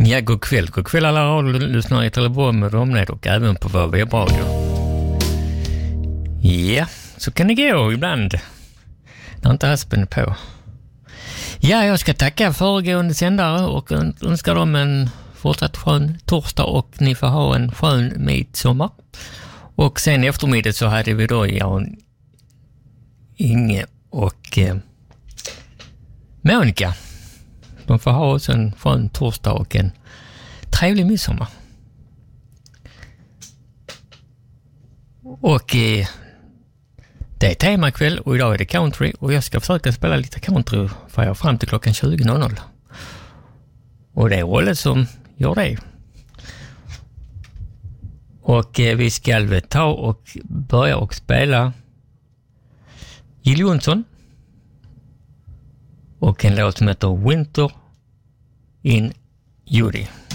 Ja, god kväll alla radiolyssnare i Trelleborg med Romned och även på vår webbradio. Ja, så kan det gå ibland när inte haspen är på. Ja, jag ska tacka föregående sändare och önska dem en fortsatt skön torsdag och ni får ha en skön midsommar. Och sen eftermiddag så hade vi då Jan, Inge och Monica. De får ha oss en skön torsdag och en trevlig midsommar. Och det är temakväll och idag är det country och jag ska försöka spela lite country för jag fram till klockan 20.00. Och det är Olle som gör det. Och vi ska väl ta och börja och spela Jill Johnson och en låt som heter Winter in Judy.